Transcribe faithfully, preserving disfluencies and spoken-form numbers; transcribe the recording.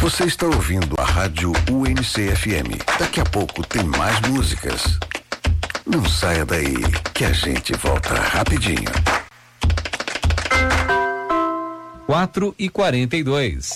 Você está ouvindo a Rádio U N C F M. Daqui a pouco tem mais músicas. Não saia daí, que a gente volta rapidinho. quatro e quarenta e dois.